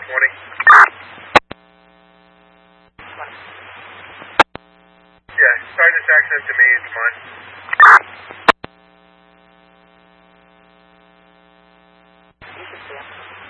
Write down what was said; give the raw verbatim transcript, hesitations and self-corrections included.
twenty. Yeah, Sergeant's access to me is fine. You can see him.